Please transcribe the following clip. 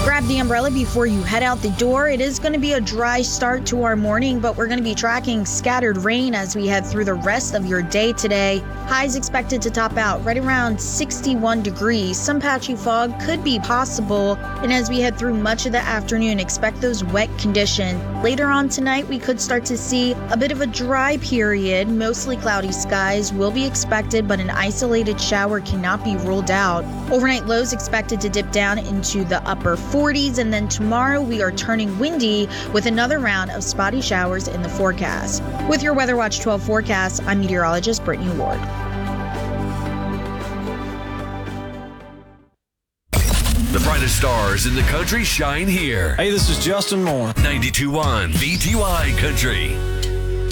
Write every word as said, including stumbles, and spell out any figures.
Grab the umbrella before you head out the door. It is going to be a dry start to our morning, but we're going to be tracking scattered rain as we head through the rest of your day today. Highs expected to top out right around sixty-one degrees. Some patchy fog could be possible, and as we head through much of the afternoon, expect those wet conditions. Later on tonight, we could start to see a bit of a dry period. Mostly cloudy skies will be expected, but an isolated shower cannot be ruled out. Overnight lows expected to dip down into the upper forties, and then tomorrow we are turning windy with another round of spotty showers in the forecast. With your Weather Watch twelve forecast, I'm meteorologist Brittany Ward. The brightest stars in the country shine here. Hey, this is Justin Moore. ninety-two point one V T Y Country.